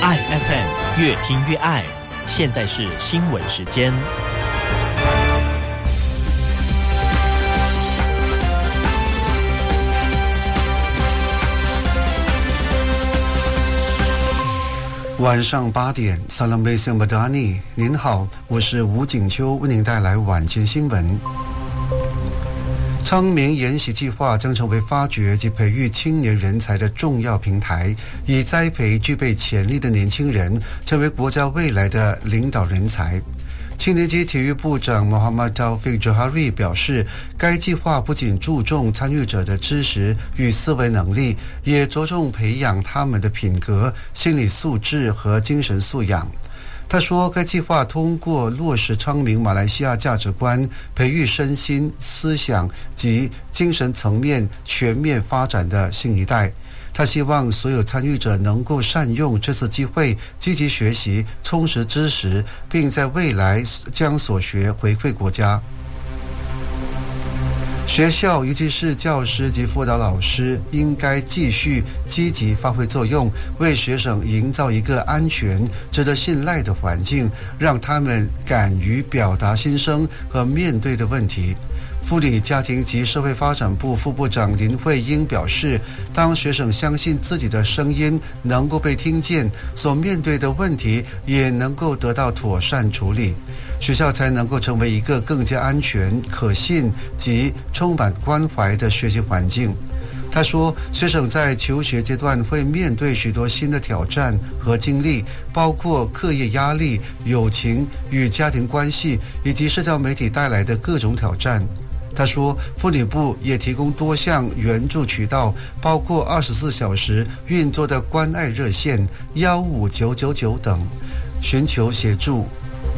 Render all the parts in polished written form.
爱 FM 越听越爱，现在是新闻时间。 晚上8点 Assalamualaikum Madani， 您好，我是吴景秋，为您带来晚间新闻。昌明研习计划将成为发掘及培育青年人才的重要平台，以栽培具备潜力的年轻人，成为国家未来的领导人才。青年及体育部长 Muhammad Taufik Johari 表示，该计划不仅注重参与者的知识与思维能力，也着重培养他们的品格、心理素质和精神素养。他说，该计划通过落实昌明马来西亚价值观，培育身心、思想及精神层面全面发展的新一代。他希望所有参与者能够善用这次机会，积极学习、充实知识，并在未来将所学回馈国家。学校，尤其是教师及辅导老师，应该继续积极发挥作用，为学生营造一个安全、值得信赖的环境，让他们敢于表达心声和面对的问题。妇女家庭及社会发展部副部长林慧英表示，当学生相信自己的声音能够被听见，所面对的问题也能够得到妥善处理，学校才能够成为一个更加安全、可信及充满关怀的学习环境。他说，学生在求学阶段会面对许多新的挑战和经历，包括课业压力、友情与家庭关系，以及社交媒体带来的各种挑战。他说，妇女部也提供多项援助渠道，包括24小时运作的关爱热线15999等，寻求协助。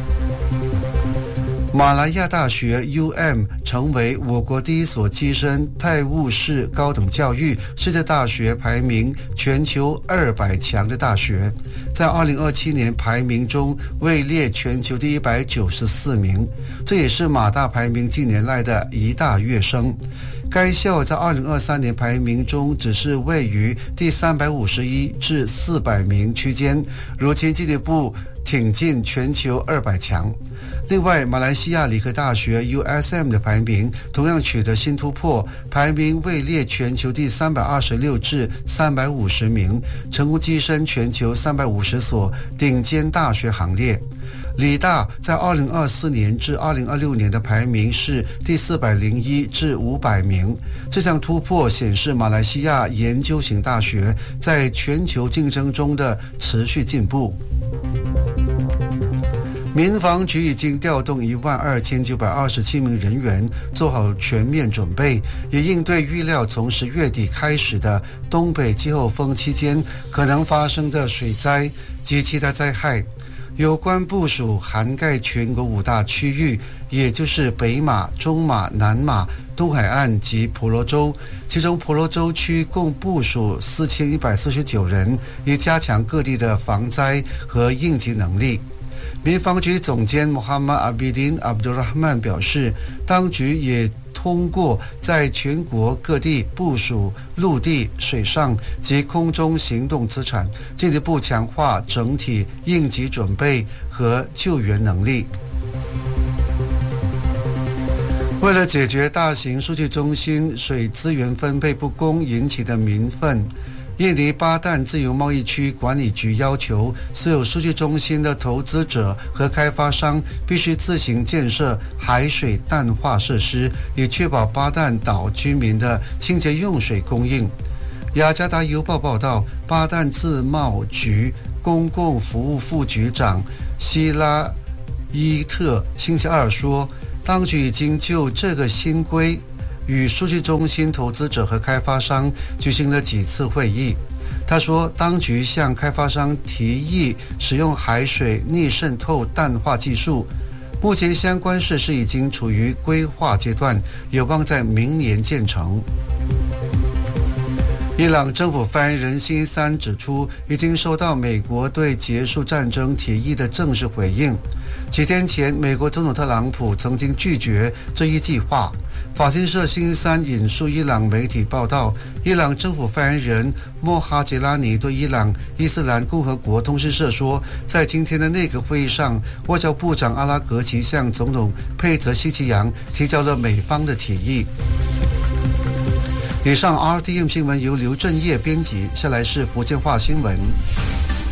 马来亚大学 UM 成为我国第一所跻身泰晤士高等教育世界大学排名全球200强的大学，在2027年排名中位列全球第194名，这也是马大排名近年来的一大跃升。该校在2023年排名中只是位于第351至400名区间，如今进一步挺进全球200强。另外，马来西亚理科大学 USM 的排名同样取得新突破，排名位列全球第326至350名，成功跻身全球350所顶尖大学行列。理大在2024年至2026年的排名是第401至500名，这项突破显示马来西亚研究型大学在全球竞争中的持续进步。民防局已经调动12927名人员，做好全面准备，也应对预料从10月底开始的东北季候风期间可能发生的水灾及其他灾害。有关部署涵盖全国5大区域，也就是北马、中马、南马、东海岸及婆罗洲，其中婆罗洲区共部署4149人，以加强各地的防灾和应急能力。民防局总监 Muhammad Abidin Abdul Rahman 表示，当局也通过在全国各地部署陆地、水上及空中行动资产，进一步强化整体应急准备和救援能力。为了解决大型数据中心水资源分配不公引起的民愤，印尼巴旦自由贸易区管理局要求所有数据中心的投资者和开发商必须自行建设海水淡化设施，以确保巴旦岛居民的清洁用水供应。雅加达邮报报道，巴旦自贸局公共服务副局长希拉伊特星期二说，当局已经就这个新规与数据中心投资者和开发商举行了几次会议。他说，当局向开发商提议使用海水逆渗透淡化技术，目前相关设施已经处于规划阶段，有望在明年建成。 伊朗政府发言人辛三指出，已经收到美国对结束战争提议的正式回应。几天前，美国总统特朗普曾经拒绝这一计划。法新社星期三引述伊朗媒体报道，伊朗政府发言人莫哈杰拉尼对伊朗伊斯兰共和国通讯社说，在今天的内阁会议上，外交部长阿拉格齐向总统佩泽西奇扬提交了美方的提议。以上 RTM 新闻由刘振业编辑，下来是福建话新闻。